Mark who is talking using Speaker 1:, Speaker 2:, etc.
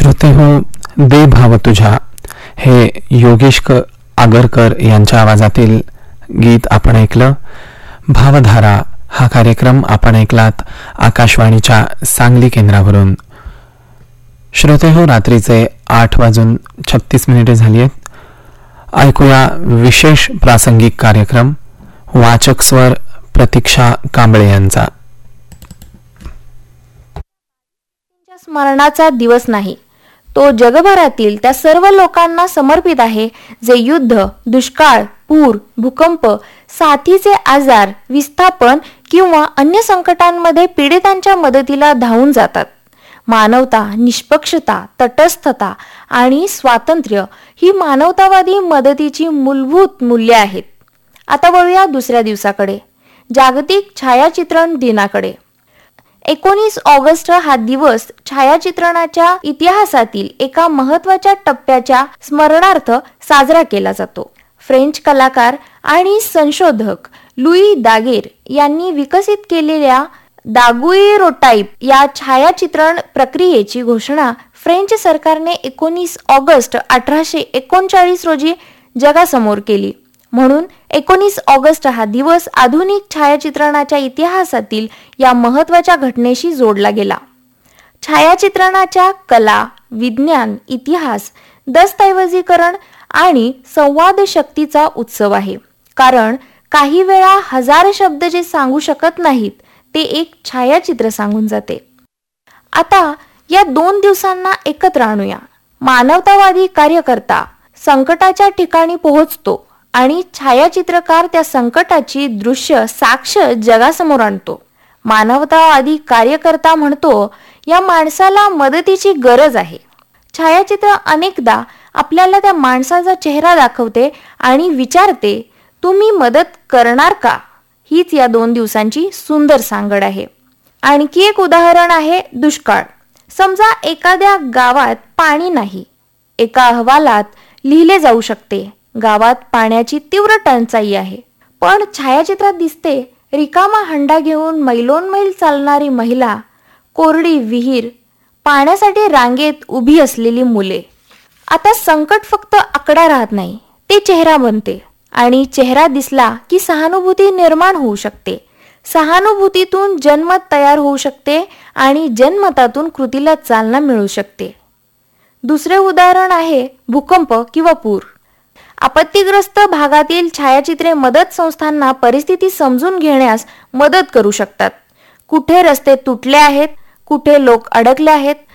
Speaker 1: श्रोते हो, दे भाव तुझा हे योगेश आगरकर यांच्या आवाजातील गीत आपण ऐकलं. भावधारा हा कार्यक्रम आपण ऐकलात आकाशवाणीच्या सांगली केंद्रावरून. श्रोते हो, रात्रीचे 8:36 झाली आहेत. ऐकूया विशेष प्रासंगिक कार्यक्रम वाचक स्वर प्रतीक्षा कांबळे यांचा.
Speaker 2: स्मरणाचा दिवस नाही, तो जगभरातील त्या सर्व लोकांना समर्पित आहे जे युद्ध, दुष्काळ, पूर, भूकंप, साथीचे आजार, विस्थापन किंवा अन्य संकटांमध्ये पीडितांच्या मदतीला धावून जातात. मानवता, निष्पक्षता, तटस्थता आणि स्वातंत्र्य ही मानवतावादी मदतीची मूलभूत मूल्ये आहेत. आता वळूया दुसऱ्या दिवसाकडे, जागतिक छायाचित्रण दिनाकडे. 19 ऑगस्ट हा दिवस छायाचित्रणाच्या इतिहासातील एका महत्त्वाच्या टप्प्याच्या स्मरणार्थ साजरा केला जातो. फ्रेंच कलाकार आणि संशोधक लुई दागेर यांनी विकसित केलेल्या दागुएरोटाइप या छायाचित्रण प्रक्रियेची घोषणा फ्रेंच सरकारने 19 ऑगस्ट 1839 रोजी जगासमोर केली. म्हणून 19 ऑगस्ट हा दिवस आधुनिक छायाचित्रणाच्या इतिहासातील या महत्त्वाच्या घटनेशी जोडला गेला. छायाचित्रणाच्या कला, विज्ञान, इतिहास, दस्तऐवजीकरण आणि संवाद शक्तीचा उत्सव आहे. कारण काही वेळा हजार शब्द जे सांगू शकत नाहीत ते एक छायाचित्र सांगून जाते. आता या 2 दिवसांना एकत्र आणूया. मानवतावादी कार्यकर्ता संकटाच्या ठिकाणी पोहोचतो आणि छायाचित्रकार त्या संकटाची दृश्य साक्ष जगासमोर आणतो. मानवतावादी कार्यकर्ता म्हणतो, या माणसाला मदतीची गरज आहे. छायाचित्र अनेकदा आपल्याला त्या माणसाचा चेहरा दाखवते आणि विचारते, तुम्ही मदत करणार का? हीच या 2 दिवसांची सुंदर सांगड आहे. आणखी एक उदाहरण आहे दुष्काळ. समजा एखाद्या गावात पाणी नाही. एका अहवालात लिहिले जाऊ शकते, गावात पाण्याची तीव्र टंचाई आहे. पण छायाचित्रात दिसते रिकामा हंडा घेऊन मैलोनमैल चालणारी महिला, कोरडी विहीर, पाण्यासाठी रांगेत उभी असलेली मुले. आता संकट फक्त आकडा राहत नाही, ते चेहरा बनते. आणि चेहरा दिसला की सहानुभूती निर्माण होऊ शकते. सहानुभूतीतून जनमत तयार होऊ शकते आणि जनमतातून कृतीला चालना मिळू शकते. दुसरे उदाहरण आहे भूकंप किंवा पूर. आपत्तीग्रस्त भागातील छायाचित्रे मदत संस्थांना परिस्थिती समजून घेण्यास मदत करू शकतात. कुठे रस्ते तुटले आहेत, कुठे लोक अडकले आहेत,